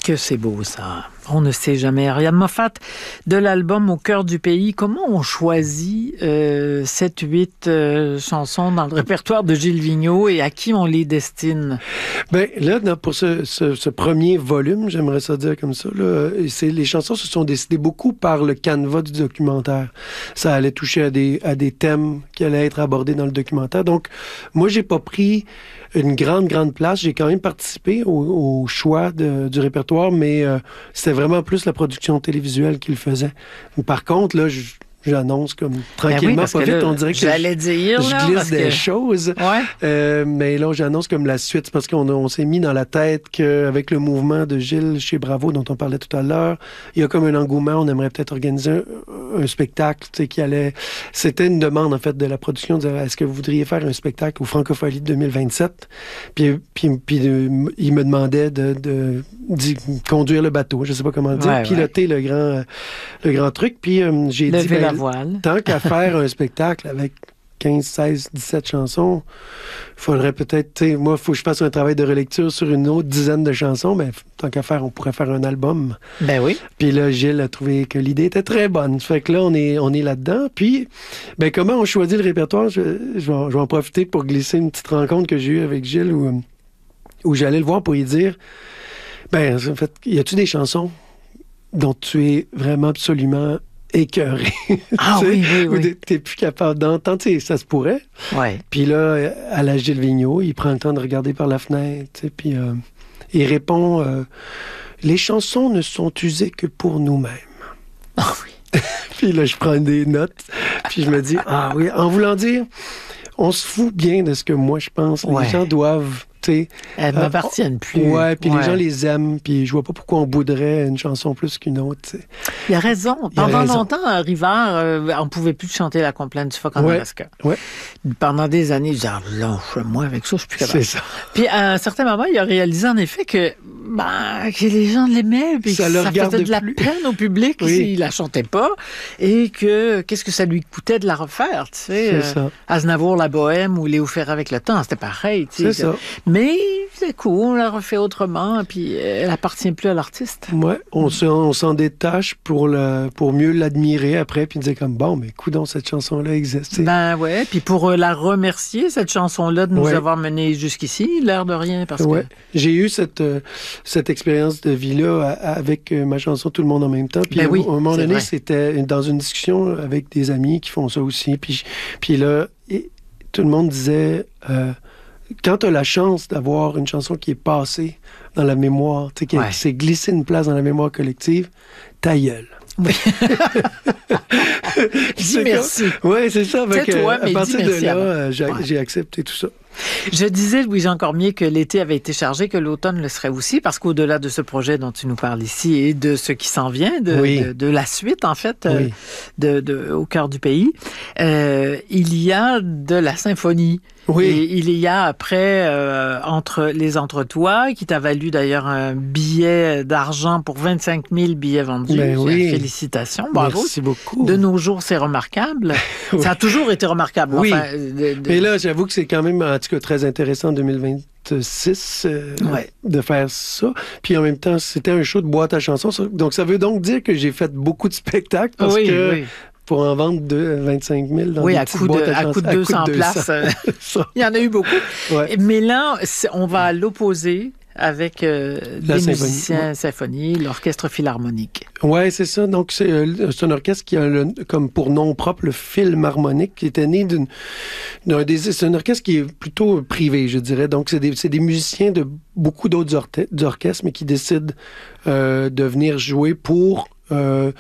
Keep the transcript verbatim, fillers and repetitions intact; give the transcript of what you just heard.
Que c'est beau, ça. On ne sait jamais. Ariane Moffat, de l'album Au cœur du pays, comment on choisit euh, sept huit euh, chansons dans le répertoire de Gilles Vigneault et à qui on les destine? Bien, là, dans, pour ce, ce, ce premier volume, j'aimerais ça dire comme ça, là, c'est, les chansons se sont décidées beaucoup par le canevas du documentaire. Ça allait toucher à des, à des thèmes qui allaient être abordés dans le documentaire. Donc, moi, j'ai pas pris une grande, grande place. J'ai quand même participé au, au choix de, du répertoire, mais euh, c'était vraiment plus la production télévisuelle qui le faisait. Par contre, là, je, j'annonce comme tranquillement, ben oui, pas vite, là, on dirait que j'allais je, dire, je là, glisse des que... choses. Ouais. Euh, mais là, j'annonce comme la suite, parce qu'on on s'est mis dans la tête qu'avec le mouvement de Gilles chez Bravo, dont on parlait tout à l'heure, il y a comme un engouement, on aimerait peut-être organiser un, un spectacle, tu sais, qui allait... C'était une demande, en fait, de la production, de dire, est-ce que vous voudriez faire un spectacle au Francophonie de deux mille vingt-sept? Puis, puis, puis de, il me demandait de, de, de conduire le bateau, je sais pas comment dire, ouais, piloter ouais. le grand, le grand truc. Puis euh, j'ai Lever dit, ben, la voile. Tant qu'à faire un spectacle avec quinze, seize, dix-sept chansons, il faudrait peut-être, tu sais, moi, il faut que je fasse un travail de relecture sur une autre dizaine de chansons, mais tant qu'à faire, on pourrait faire un album. Ben oui. Puis là, Gilles a trouvé que l'idée était très bonne. Fait que là, on est, on est là-dedans. Puis, ben comment on choisit le répertoire? Je, je, vais, je vais en profiter pour glisser une petite rencontre que j'ai eue avec Gilles où, où j'allais le voir pour lui dire, ben, en fait, y a-tu des chansons dont tu es vraiment absolument écœuré. Ah oui, oui, oui. Ou t'es plus capable d'entendre, tu sais, ça se pourrait. Ouais. Puis là, à la Gilles Vigneault, il prend le temps de regarder par la fenêtre, tu sais, puis euh, il répond euh, les chansons ne sont usées que pour nous-mêmes. Ah oui. Puis là, je prends des notes, puis je me dis, ah oui, en voulant dire, on se fout bien de ce que moi je pense. Ouais. Les gens doivent... Elles ne m'appartiennent euh, plus. Ouais, puis ouais. les gens les aiment, puis je vois pas pourquoi on bouderait une chanson plus qu'une autre. T'sais. Il a raison. Pendant a raison. longtemps, à Rivard, euh, on pouvait plus chanter la complainte du phoque en ouais. Alaska. Ouais. Pendant des années, il disait, ah, lâche-moi avec ça, je suis plus capable. C'est ça. Puis à un certain moment, il a réalisé en effet que, ben, que les gens l'aimaient, puis ça, que ça faisait de la plus. peine au public oui. s'il la chantait pas, et que qu'est-ce que ça lui coûtait de la refaire, tu sais. C'est euh, ça. Aznavour, La Bohème ou Léo Ferré avec le temps, c'était pareil, tu sais. C'est ça. Mais c'est cool, on la refait autrement, puis elle appartient plus à l'artiste. Ouais, on, se, on s'en détache pour, le, pour mieux l'admirer après, puis dire comme, bon, mais coudonc, cette chanson-là existe. T'sais. Ben ouais, puis pour euh, la remercier, cette chanson-là, de nous ouais. avoir menés jusqu'ici, l'air de rien, parce ouais. que... J'ai eu cette, euh, cette expérience de vie-là à, à, avec euh, ma chanson Tout le monde en même temps, puis ben à, oui, à un moment donné, vrai. c'était dans une discussion avec des amis qui font ça aussi, puis, puis là, et, tout le monde disait... Euh, quand tu as la chance d'avoir une chanson qui est passée dans la mémoire, qui, ouais. qui s'est glissée une place dans la mémoire collective, ta gueule. Oui. Dis merci. Oui, c'est ça. C'est que, toi, mais à partir dis merci de là, avant. j'ai, ouais. j'ai accepté tout ça. Je disais, Louis-Jean Cormier, que l'été avait été chargé, que l'automne le serait aussi, parce qu'au-delà de ce projet dont tu nous parles ici et de ce qui s'en vient, de, oui. de, de la suite, en fait, oui. euh, de, de, au cœur du pays, euh, il y a de la symphonie. Oui. Et il y a après, euh, entre les Entretois, qui t'a valu d'ailleurs un billet d'argent pour vingt-cinq mille billets vendus. Ben oui. Félicitations, bravo. Merci beaucoup. De nos jours, c'est remarquable. oui. Ça a toujours été remarquable. Oui. Enfin, de, de... Mais là, j'avoue que c'est quand même, en tout cas, très intéressant en deux mille vingt-six euh, ouais. de faire ça. Puis en même temps, c'était un show de boîte à chansons. Donc, ça veut donc dire que j'ai fait beaucoup de spectacles parce oui, que... Oui. Pour en vendre de vingt-cinq mille dans oui, des à petites coup boîtes de, à, à coup de deux cents places. Euh, il y en a eu beaucoup. Ouais. Mais là, on va à l'opposé avec euh, des symphonie, musiciens ouais. symphonie, l'orchestre philharmonique. Oui, c'est ça. Donc, c'est, euh, c'est un orchestre qui a le, comme pour nom propre le film harmonique, qui était né d'une... d'un des, c'est un orchestre qui est plutôt privé, je dirais. Donc, c'est des, c'est des musiciens de beaucoup d'autres orte- orchestres, mais qui décident euh, de venir jouer pour... Euh,